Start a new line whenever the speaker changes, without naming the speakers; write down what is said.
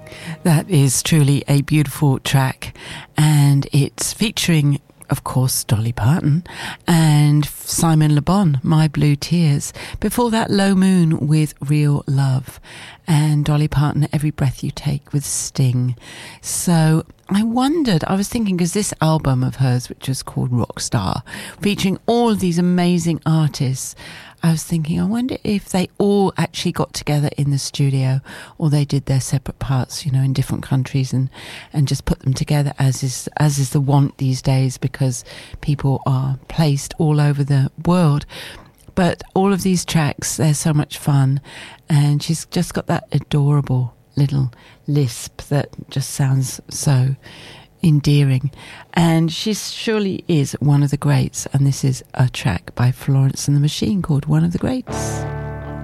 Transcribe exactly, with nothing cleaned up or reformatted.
That is truly a beautiful track, and it's featuring, of course, Dolly Parton and Simon Le Bon, My Blue Tears. Before that, Low Moon with Real Love, and Dolly Parton, Every Breath You Take with Sting. So I wondered, I was thinking, because this album of hers, which was called Rockstar, featuring all of these amazing artists, I was thinking, I wonder if they all actually got together in the studio, or they did their separate parts, you know, in different countries, and, and just put them together, as is as is the want these days, because people are placed all over the world. But all of these tracks, they're so much fun, and she's just got that adorable little lisp that just sounds so endearing, and she surely is one of the greats, and this is a track by Florence and the Machine called One of the Greats.